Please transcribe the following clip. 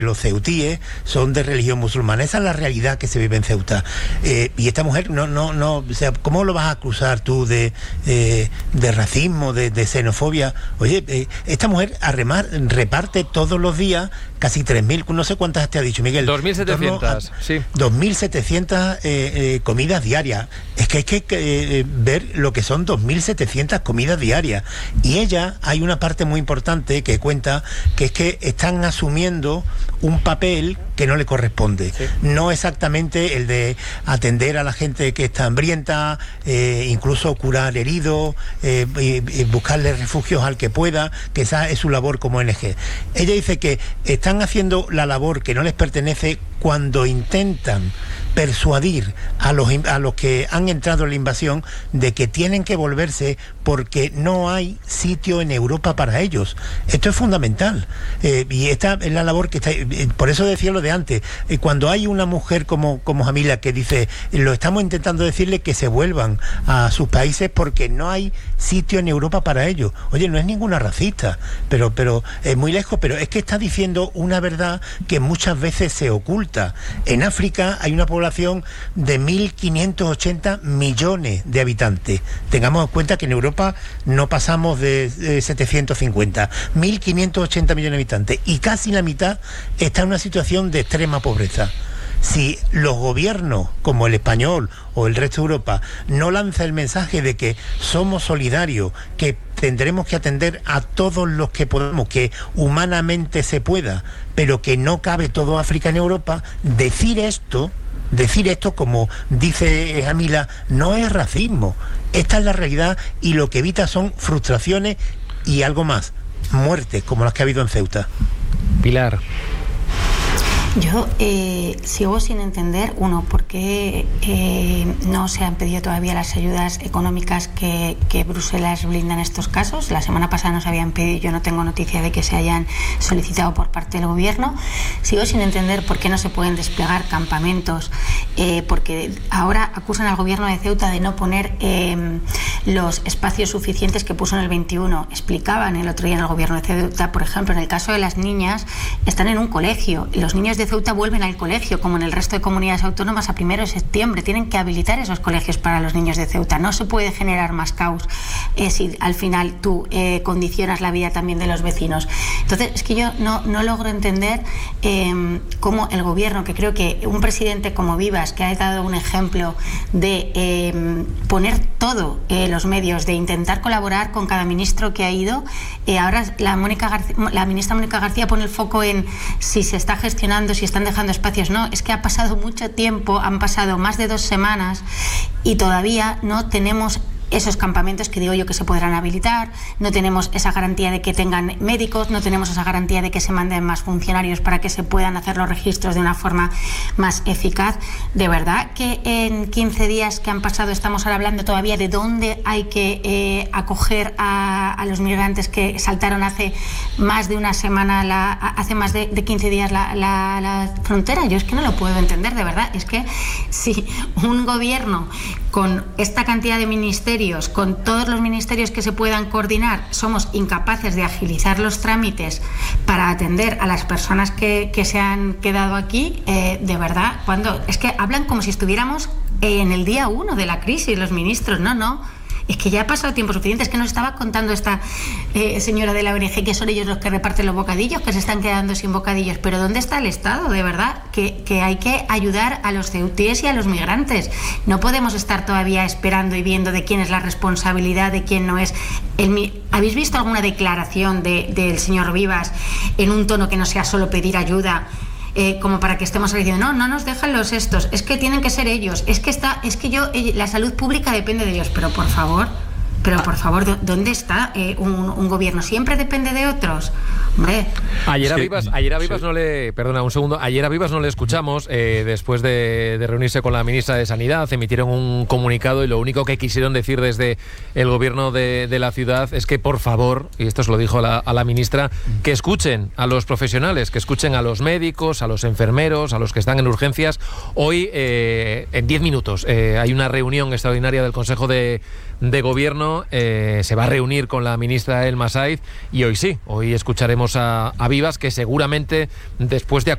los ceutíes son de religión musulmana. Esa es la realidad que se vive en Ceuta. Y esta mujer, o sea, ¿cómo lo vas a acusar tú de racismo, de xenofobia? Oye, esta mujer reparte todos los días casi 3.000, no sé cuántas te ha dicho, Miguel. 2.700, sí. 2.700 comidas diarias. Es que hay que ver lo que son 2.700 comidas diarias. Y ella, hay una parte muy importante que cuenta, que es que están asumiendo un papel que no le corresponde. Sí. No exactamente el de atender a la gente que está hambrienta, incluso curar heridos, y buscarle refugios al que pueda, que esa es su labor como ONG. Ella dice que están haciendo la labor que no les pertenece cuando intentan persuadir a los que han entrado en la invasión de que tienen que volverse porque no hay sitio en Europa para ellos. Esto es fundamental. Y esta es la labor que está... por eso decía lo de antes. Cuando hay una mujer como Jamila que dice, lo estamos intentando decirle que se vuelvan a sus países porque no hay sitio en Europa para ellos. Oye, no es ninguna racista, pero es muy lejos, pero es que está diciendo una verdad que muchas veces se oculta. En África hay una población de 1.580 millones de habitantes. Tengamos en cuenta que en Europa no pasamos de 750. 1.580 millones de habitantes. Y casi la mitad está en una situación de extrema pobreza. Si los gobiernos, como el español o el resto de Europa, no lanza el mensaje de que somos solidarios, que tendremos que atender a todos los que podamos, que humanamente se pueda, pero que no cabe todo África en Europa, decir esto, como dice Jamila, no es racismo. Esta es la realidad y lo que evita son frustraciones y algo más, muertes como las que ha habido en Ceuta. Pilar. Yo sigo sin entender, por qué no se han pedido todavía las ayudas económicas que Bruselas brinda en estos casos. La semana pasada nos habían pedido, yo no tengo noticia de que se hayan solicitado por parte del gobierno. Sigo sin entender por qué no se pueden desplegar campamentos, porque ahora acusan al gobierno de Ceuta de no poner los espacios suficientes que puso en el 21. Explicaban el otro día en el gobierno de Ceuta, por ejemplo, en el caso de las niñas, están en un colegio, los niños de Ceuta vuelven al colegio, como en el resto de comunidades autónomas, a 1 de septiembre. Tienen que habilitar esos colegios para los niños de Ceuta. No se puede generar más caos si al final tú condicionas la vida también de los vecinos. Entonces, es que yo no logro entender cómo el gobierno, que creo que un presidente como Vivas, que ha dado un ejemplo de poner todo los medios, de intentar colaborar con cada ministro que ha ido, ahora la ministra Mónica García pone el foco en si se está gestionando, si están dejando espacios. No, es que ha pasado mucho tiempo, han pasado más de 2 semanas y todavía no tenemos esos campamentos que digo yo que se podrán habilitar, no tenemos esa garantía de que tengan médicos, no tenemos esa garantía de que se manden más funcionarios para que se puedan hacer los registros de una forma más eficaz. De verdad que en 15 días que han pasado estamos ahora hablando todavía de dónde hay que acoger a los migrantes que saltaron hace más de una semana, hace más de 15 días la frontera. Yo es que no lo puedo entender, de verdad. Es que si un gobierno con esta cantidad de ministerios, con todos los ministerios que se puedan coordinar, somos incapaces de agilizar los trámites para atender a las personas que se han quedado aquí, de verdad, es que hablan como si estuviéramos en el día 1 de la crisis, los ministros. No. Es que ya ha pasado tiempo suficiente. Es que nos estaba contando esta señora de la ONG que son ellos los que reparten los bocadillos, que se están quedando sin bocadillos. Pero ¿dónde está el Estado? De verdad, que hay que ayudar a los ceutíes y a los migrantes. No podemos estar todavía esperando y viendo de quién es la responsabilidad, de quién no es. ¿Habéis visto alguna declaración del señor Vivas en un tono que no sea solo pedir ayuda? Como para que estemos diciendo no nos dejan los estos, es que tienen que ser ellos, la salud pública depende de ellos, pero por favor, ¿dónde está un gobierno? Siempre depende de otros. Hombre. Ayer a Vivas no le... Perdona, un segundo. Ayer a Vivas no le escuchamos después de reunirse con la ministra de Sanidad. Emitieron un comunicado y lo único que quisieron decir desde el gobierno de la ciudad es que, por favor, y esto se lo dijo a la ministra, que escuchen a los profesionales, que escuchen a los médicos, a los enfermeros, a los que están en urgencias. Hoy, en 10 minutos, hay una reunión extraordinaria del Consejo de Gobierno. Se va a reunir con la ministra Elma Saiz y hoy escucharemos a Vivas, que seguramente después de